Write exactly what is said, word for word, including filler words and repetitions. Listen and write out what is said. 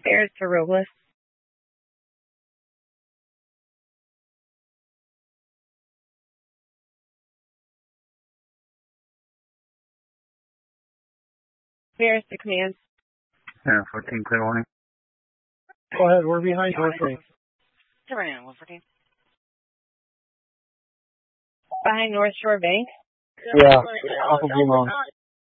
Bears to Robles. Bears to Command. Yeah, fourteen, clear warning. Go ahead, we're behind North Range. Durant, one fourteen. Behind North Shore Bank. Yeah, off of Blue Mountain.